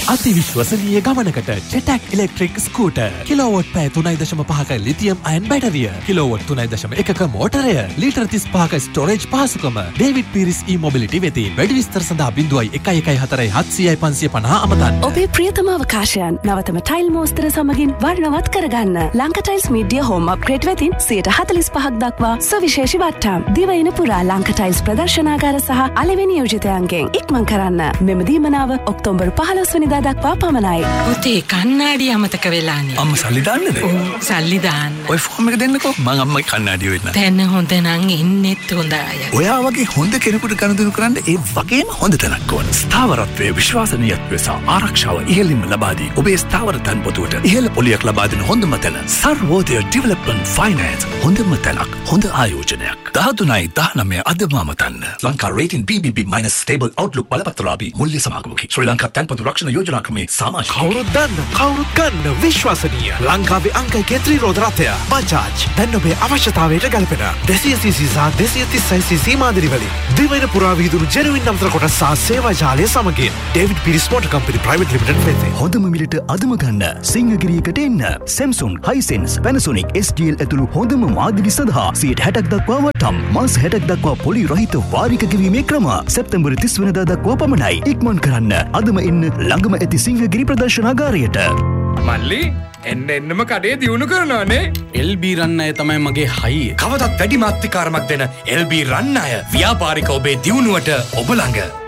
අතිවිශ්වසනීය ගමනකට ජෙටැක් electric scooter. Kilowatt පැය 3.5ක lithium අයන් බැටරිය. Kilowatt 3.1ක මෝටරය. Litre 35ක storage පහසුකම. David Peiris ඊ-මොබිලිටි වෙතින් වැඩි විස්තර සඳහා 0114 අමතන්න. ඔබේ ප්‍රියතම අවකාශයන් නවතම ටයිල් මෝස්තර සමගින් වර්ණවත් කරගන්න. Lanka tiles media home upgrade වෙතින් 45% දක්වා සවිශේෂී වට්ටම්. දිවයින පුරා ලංකා ටයිල්ස් ප්‍රදර්ශනාගාර සහ අලෙවි නියෝජිතයන්ගෙන් ඉක්මන් කරන්න. මෙම දීමනාව ඔක්තෝබර් 15 වෙනිදා දක්වා පමණයි. පුතේ කන්නාඩි අමතක වෙලානේ. අම්මා සල්ලි දාන්නද? ඔව් සල්ලි දාන්න. ඔය ෆෝම් එක දෙන්නකෝ. මං අම්මගේ කන්නාඩිය වෙන්න. දැන් හොඳ නම් ඉන්නෙත් හොඳයි. ඔයා වගේ හොඳ කෙනෙකුට ගනුදෙනු කරන්න ඒ වගේම හොඳ තැනක් ඕන. ස්ථාවරත්වයේ විශ්වාසනීයත්වය සහ ආරක්ෂාව ඉහළින්ම ලබා දී ඔබේ ස්ථාවර තන්පොතුවට ඉහළ පොලියක් ලබා දෙන හොඳම තැන සර්වෝදය ඩෙවලොප්මන්ට් ෆයිනෑන්ස්. හොඳම තැනක්, හොඳ ආයෝජනයක්. 13/19 අදම අමතන්න. Lanka rating BBB- stable Outlook බලපත්‍රලාභී මුල්‍ය සමාගමකි. ශ්‍රී ලංකා තන්පොතු රක්ෂණ යෝජනා ක්‍රමේ සමාජික. කවුරුත් ගන්න විශ්වසනීය ලංකාවේ අංක කේන්ද්‍රී රෝද රථය බජාජ්. දැන් ඔබේ අවශ්‍යතාවයට ගැලපෙන 200cc සහ 236cc මාදිරි වලින් දිවයින පුරා විහිදුණු ජෙනුවින් නම්තර කොටස් සහ සේවා ජාලය සමගින් David Peiris motor company private limited වෙතේ. හොඳම මිලට අදම ගන්න සිංහගිරියකට එන්න. Samsung, Hisense, Panasonic, STL ඇතුළු හොඳම මාදිරි සඳහා 60% දක්වා වටම්. මාස 60ක් දක්වා පොලි රහිත වාරික ගෙවීමේ ක්‍රම සැප්තැම්බර් 30 වෙනිදා දක්වා පමණයි. ඉක්මන් කරන්න. අදම එන්න ළඟම ඇති සිංහගිරි ප්‍රදර්ශනාගාරයට. මල්ලි එන්නම කඩේ දියුණු කරනවානේ. LB රන්න අය තමයි මගේ හයිය. කවදත් වැඩි මාත්‍රිකාරමක් දෙන LB රන්න අය ව්‍යාපාරික ඔබේ දියුණුවට ඔබ ළඟ.